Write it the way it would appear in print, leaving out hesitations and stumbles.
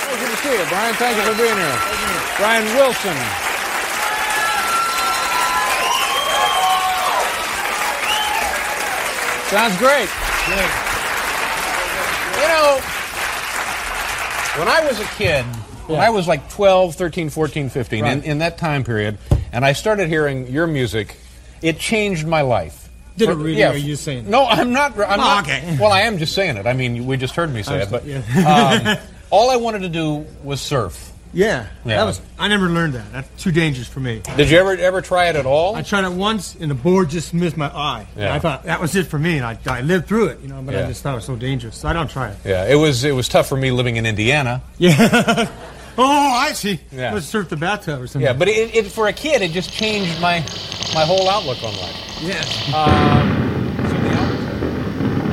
Good to see you, Brian. Thank you for being here. Brian Wilson. Sounds great. Good. You know, when I was a kid, when I was like 12, 13, 14, 15, Right. in that time period, and I started hearing your music, it changed my life. Did it really? Yeah. Or are you saying it? No, I'm not. I'm not. Okay. Well, I am just saying it. I mean, we just heard me say it, but Yeah. all I wanted to do was surf. Yeah. Yeah. I never learned that. That's too dangerous for me. Did you ever try it at all? I tried it once, and the board just missed my eye. Yeah. And I thought that was it for me, and I lived through it, but Yeah. I just thought it was so dangerous. So I don't try it. Yeah, it was tough for me living in Indiana. Yeah. Oh, I see. Yeah. Let's surf the bathtub or something. Yeah, but it for a kid, it just changed my whole outlook on life. Yes.